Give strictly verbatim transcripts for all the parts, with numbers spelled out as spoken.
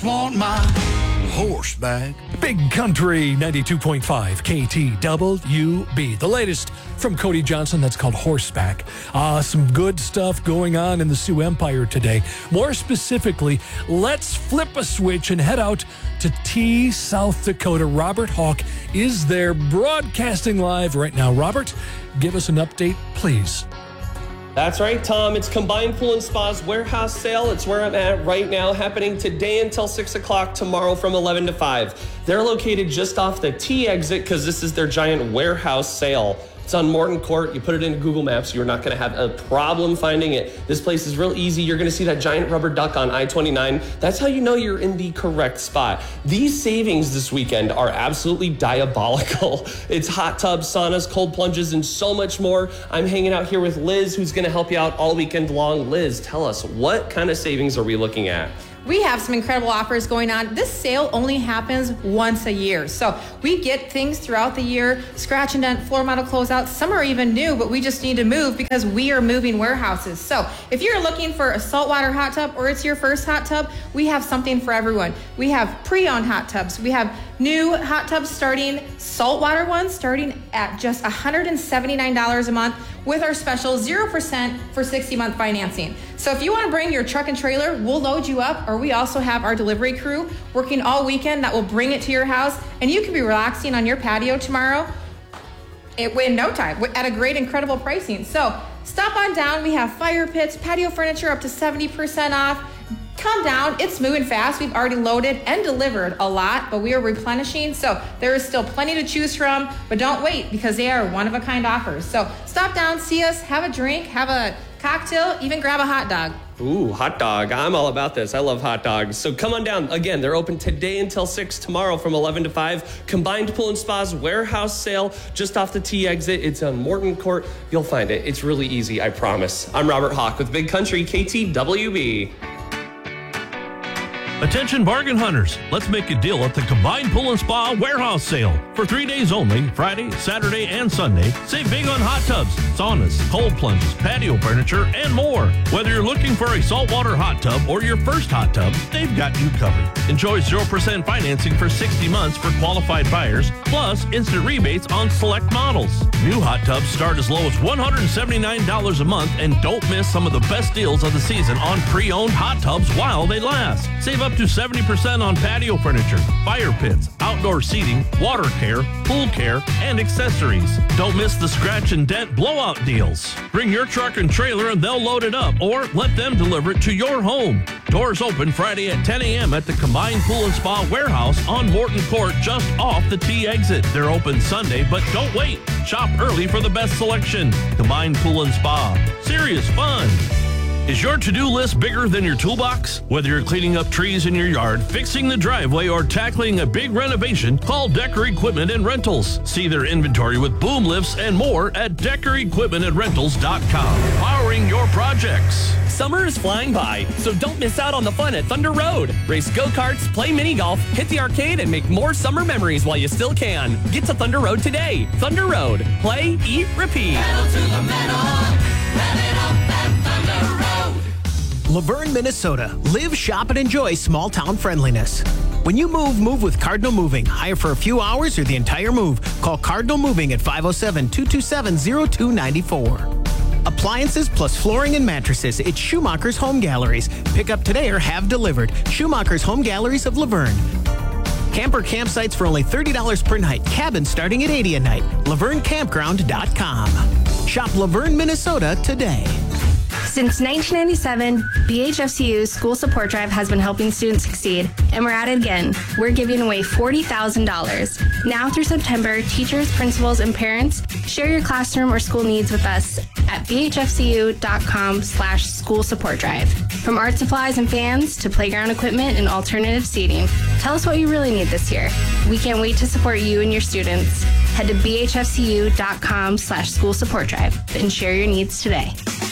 just want my horse back. Big Country ninety-two point five K T W B. The latest from Cody Johnson, that's called Horseback. Uh, some good stuff going on in the Sioux Empire today. More specifically, let's flip a switch and head out to T, South Dakota. Robert Hawk is there broadcasting live right now. Robert, give us an update, please. That's right, Tom. It's Combined Pool and Spa's warehouse sale. It's where I'm at right now, happening today until six o'clock, tomorrow from eleven to five. They're located just off the T exit because this is their giant warehouse sale. It's on Morton Court. You put it in Google Maps, you're not going to have a problem finding it. This place is real easy. You're going to see that giant rubber duck on I twenty-nine. That's how you know you're in the correct spot. These savings this weekend are absolutely diabolical. It's hot tubs, saunas, cold plunges, and so much more. I'm hanging out here with Liz, who's going to help you out all weekend long. Liz, tell us, what kind of savings are we looking at? We have some incredible offers going on. This sale only happens once a year. So we get things throughout the year, scratch and dent, floor model closeouts. Some are even new, but we just need to move because we are moving warehouses. So if you're looking for a saltwater hot tub or it's your first hot tub, we have something for everyone. We have pre-owned hot tubs. We have new hot tubs starting, saltwater ones starting at just one hundred seventy-nine dollars a month with our special zero percent for sixty month financing. So if you want to bring your truck and trailer, we'll load you up, or we also have our delivery crew working all weekend that will bring it to your house, and you can be relaxing on your patio tomorrow in no time at a great, incredible pricing. So stop on down. We have fire pits, patio furniture up to seventy percent off. Come down, it's moving fast. We've already loaded and delivered a lot, but we are replenishing. So there is still plenty to choose from, but don't wait because they are one-of-a-kind offers. So stop down, see us, have a drink, have a cocktail, even grab a hot dog. Ooh, hot dog. I'm all about this. I love hot dogs. So come on down. Again, they're open today until six, tomorrow from eleven to five. Combined Pool and Spa's warehouse sale just off the T exit. It's on Morton Court. You'll find it. It's really easy, I promise. I'm Robert Hawk with Big Country K T W B. Attention bargain hunters, let's make a deal at the Combined Pool and Spa warehouse sale. For three days only, Friday, Saturday, and Sunday, save big on hot tubs, saunas, cold plunges, patio furniture, and more. Whether you're looking for a saltwater hot tub or your first hot tub, they've got you covered. Enjoy zero percent financing for sixty months for qualified buyers, plus instant rebates on select models. New hot tubs start as low as one hundred seventy-nine dollars a month, and don't miss some of the best deals of the season on pre-owned hot tubs while they last. Save up to seventy percent on patio furniture, fire pits, outdoor seating, water care, pool care, and accessories. Don't miss the scratch and dent blowout deals. Bring your truck and trailer and they'll load it up, or let them deliver it to your home. Doors open Friday at ten a.m. at the Combined Pool and Spa warehouse on Morton Court just off the T exit. They're open Sunday, but don't wait. Shop early for the best selection. Combined Pool and Spa. Serious fun. Is your to-do list bigger than your toolbox? Whether you're cleaning up trees in your yard, fixing the driveway, or tackling a big renovation, call Decker Equipment and Rentals. See their inventory with boom lifts and more at decker equipment and rentals dot com. Powering your projects. Summer is flying by, so don't miss out on the fun at Thunder Road. Race go-karts, play mini golf, hit the arcade, and make more summer memories while you still can. Get to Thunder Road today. Thunder Road. Play, eat, repeat. Pedal to the metal, rev it up at Thunder Road. Laverne, Minnesota. Live, shop, and enjoy small-town friendliness. When you move, move with Cardinal Moving. Hire for a few hours or the entire move. Call Cardinal Moving at five oh seven, two two seven, oh two nine four. Appliances plus flooring and mattresses. It's Schumacher's Home Galleries. Pick up today or have delivered. Schumacher's Home Galleries of Laverne. Camper campsites for only thirty dollars per night. Cabins starting at eighty dollars a night. Laverne Campground dot com. Shop Laverne, Minnesota today. Since nineteen ninety-seven, B H F C U's School Support Drive has been helping students succeed, and we're at it again. We're giving away forty thousand dollars. Now through September, teachers, principals, and parents, share your classroom or school needs with us at b h f c u dot com slash school support drive. From art supplies and fans to playground equipment and alternative seating, tell us what you really need this year. We can't wait to support you and your students. Head to b h f c u dot com slash school support drive and share your needs today.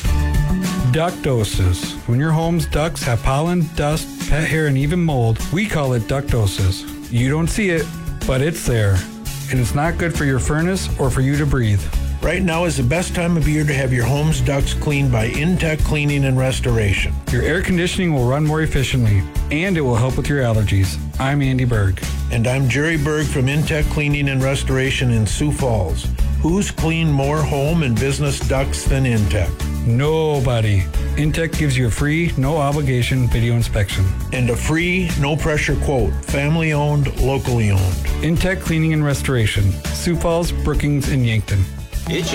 Ductosis. When your home's ducts have pollen, dust, pet hair, and even mold, we call it ductosis. You don't see it, but it's there. And it's not good for your furnace or for you to breathe. Right now is the best time of year to have your home's ducts cleaned by Intech Cleaning and Restoration. Your air conditioning will run more efficiently, and it will help with your allergies. I'm Andy Berg. And I'm Jerry Berg from Intech Cleaning and Restoration in Sioux Falls. Who's cleaned more home and business ducts than Intech? Nobody. Intech gives you a free, no obligation video inspection. And a free, no pressure quote. Family owned, locally owned. Intech Cleaning and Restoration. Sioux Falls, Brookings, and Yankton.